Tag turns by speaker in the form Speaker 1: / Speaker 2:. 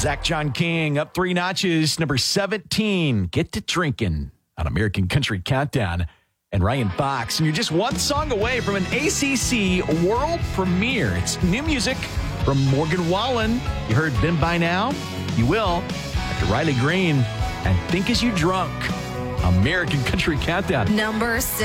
Speaker 1: Zach John King up 3 notches, number 17, Get to Drinking on American Country Countdown. And Ryan Fox, and you're just one song away from an ACC world premiere. It's new music from Morgan Wallen. You heard Been By Now? You will after Riley Green and Think As You Drunk. American Country Countdown.
Speaker 2: Number 6.